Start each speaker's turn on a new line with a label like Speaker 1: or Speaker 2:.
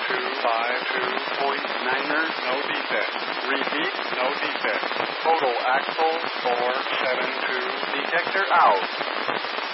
Speaker 1: 7252.9er, no defect. Repeat, no defect. Total axle 472. Detector out.